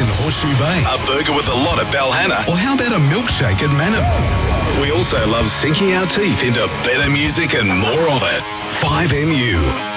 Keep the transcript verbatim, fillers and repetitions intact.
in Horseshoe Bay. A burger with a lot at Balhanna. Or how about a milkshake at Manham? We also love sinking our teeth into better music and more of it. five M U.